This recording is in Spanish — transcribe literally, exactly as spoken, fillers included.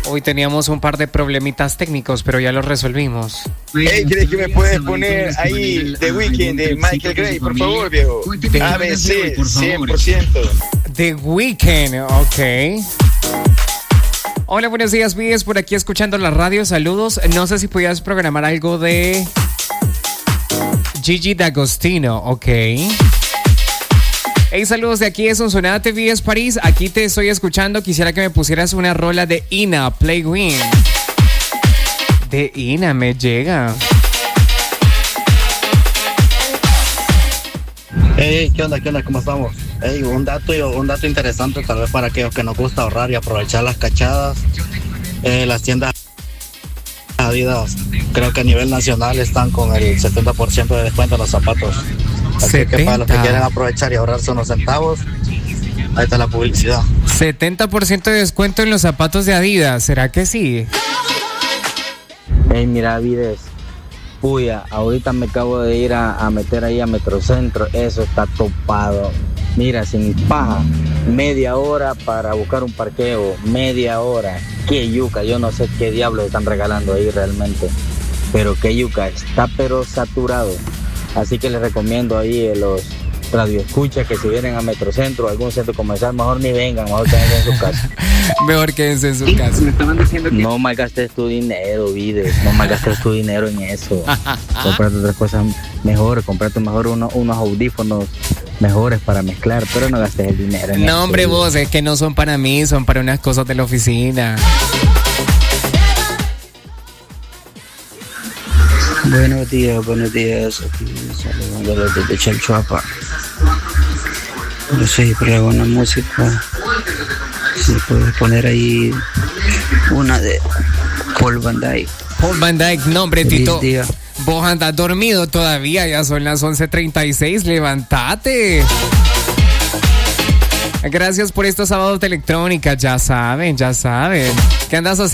Hoy teníamos un par de problemitas técnicos, pero ya los resolvimos. Hey, ¿crees que me puedes poner ahí The Weeknd de Michael Gray, por favor, viejo? A B C, cien por ciento. The Weeknd, ok. Hola, buenos días, Vides, por aquí escuchando la radio, saludos. No sé si podías programar algo de Gigi D'Agostino, ok. Hey, saludos de aquí de Sonsonate, Vides, París. Aquí te estoy escuchando. Quisiera que me pusieras una rola de Ina, Play Win. De Ina, me llega. Hey, ¿qué onda? ¿Qué onda? ¿Cómo estamos? Hey, un dato, un dato interesante tal vez para aquellos que nos gusta ahorrar y aprovechar las cachadas. Eh, las tiendas Adidas, creo que a nivel nacional están con el setenta por ciento de descuento en los zapatos. Así setenta. Que para los que quieren aprovechar y ahorrarse unos centavos, ahí está la publicidad. setenta por ciento de descuento en los zapatos de Adidas, ¿será que sí? Hey, mira, Vides, puya, ahorita me acabo de ir a, a meter ahí a Metrocentro, eso está topado. Mira, sin paja, media hora para buscar un parqueo, media hora. Qué yuca, yo no sé qué diablos están regalando ahí realmente, pero qué yuca, está pero saturado. Así que les recomiendo ahí a los radioescuchas que si vienen a Metrocentro o algún centro comercial, mejor ni vengan, mejor quédense en su casa. Mejor quédense en su casa. Me estaban diciendo que... No malgastes tu dinero, Vides, no malgastes tu dinero en eso. Comprate otras cosas mejores, comprate mejor uno, unos audífonos mejores para mezclar, pero no gastes el dinero en no, eso. No, hombre, vos, es que no son para mí, son para unas cosas de la oficina. Buenos días, buenos días. Aquí saludando desde Chalchuapa. No sé, pero alguna música. Si puedes poner ahí una de Paul Van Dyke. Paul Van Dyke, no, hombre, Feliz Tito. Día. Vos andás dormido todavía, ya son las once treinta y seis, levántate. Gracias por estos sábados de electrónica, ya saben, ya saben. ¿Qué andas haciendo?